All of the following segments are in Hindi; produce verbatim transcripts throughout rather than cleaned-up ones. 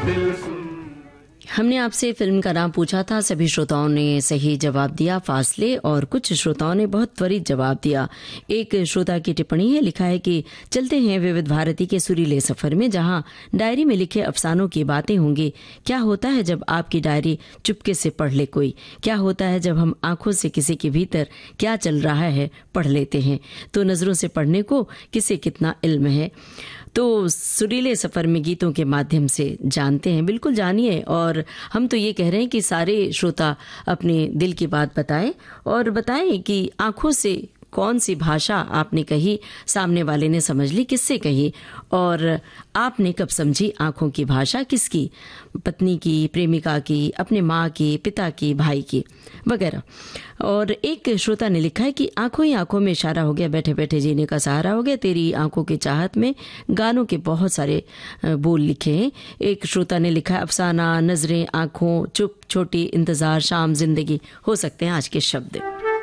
दिल सुन। हमने आपसे फिल्म का नाम पूछा था, सभी श्रोताओं ने सही जवाब दिया फासले, और कुछ श्रोताओं ने बहुत त्वरित जवाब दिया। एक श्रोता की टिप्पणी है, लिखा है कि चलते हैं विविध भारती के सुरीले सफर में, जहां डायरी में लिखे अफसानों की बातें होंगी। क्या होता है जब आपकी डायरी चुपके से पढ़ ले कोई? क्या होता है जब हम आंखों से किसी के भीतर क्या चल रहा है पढ़ लेते हैं? तो नजरों से पढ़ने को किसे कितना इल्म है। तो सुरीले सफर में गीतों के माध्यम से जानते हैं, बिल्कुल जानिए। और हम तो ये कह रहे हैं कि सारे श्रोता अपने दिल की बात बताएं और बताएं कि आंखों से कौन सी भाषा आपने कही, सामने वाले ने समझ ली, किससे कही, और आपने कब समझी आंखों की भाषा किसकी, पत्नी की, प्रेमिका की, अपने माँ की, पिता की, भाई की, वगैरह। और एक श्रोता ने लिखा है कि आंखों ही आंखों में इशारा हो गया, बैठे बैठे जीने का सहारा हो गया, तेरी आंखों की चाहत में। गानों के बहुत सारे बोल लिखे हैं। एक श्रोता ने लिखा है अफसाना, नजरें, आंखों, चुप, छोटी, इंतजार, शाम, जिंदगी हो सकते हैं आज के शब्द।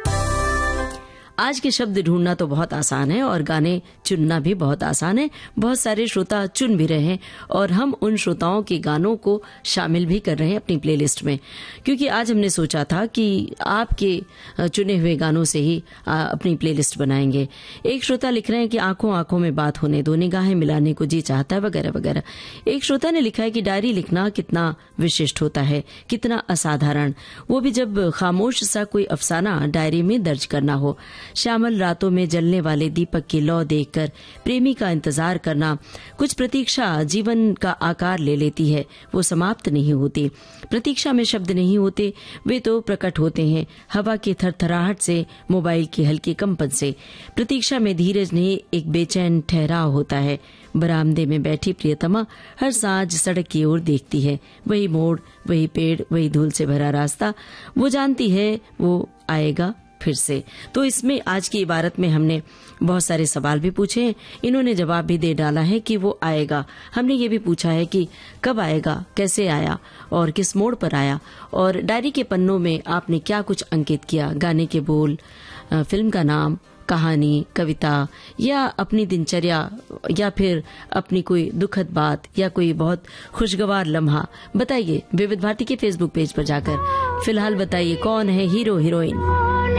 आज के शब्द ढूंढना तो बहुत आसान है और गाने चुनना भी बहुत आसान है। बहुत सारे श्रोता चुन भी रहे हैं और हम उन श्रोताओं के गानों को शामिल भी कर रहे हैं अपनी प्लेलिस्ट में, क्योंकि आज हमने सोचा था कि आपके चुने हुए गानों से ही अपनी प्लेलिस्ट बनाएंगे। एक श्रोता लिख रहे हैं कि आंखों आंखों में बात होने दो, निगाहें मिलाने को जी चाहता है, वगैरह वगैरह। एक श्रोता ने लिखा है कि डायरी लिखना कितना विशिष्ट होता है, कितना असाधारण, वो भी जब खामोश सा कोई अफसाना डायरी में दर्ज करना हो। श्यामल रातों में जलने वाले दीपक की लौ देखकर प्रेमी का इंतजार करना। कुछ प्रतीक्षा जीवन का आकार ले लेती है, वो समाप्त नहीं होती। प्रतीक्षा में शब्द नहीं होते, वे तो प्रकट होते हैं हवा की थरथराहट से, मोबाइल की हल्की कंपन से। प्रतीक्षा में धीरज नहीं, एक बेचैन ठहराव होता है। बरामदे में बैठी प्रियतमा हर सांझ सड़क की ओर देखती है, वही मोड़, वही पेड़, वही धूल से भरा रास्ता। वो जानती है वो आएगा फिर से। तो इसमें आज की इबारत में हमने बहुत सारे सवाल भी पूछे हैं, इन्होंने जवाब भी दे डाला है कि वो आएगा। हमने ये भी पूछा है कि कब आएगा, कैसे आया और किस मोड़ पर आया, और डायरी के पन्नों में आपने क्या कुछ अंकित किया, गाने के बोल, फिल्म का नाम, कहानी, कविता, या अपनी दिनचर्या, या फिर अपनी कोई दुखद बात, या कोई बहुत खुशगवार लम्हा। बताइए विविध भारती के फेसबुक पेज पर जाकर। फिलहाल बताइए कौन है हीरो हीरोइन।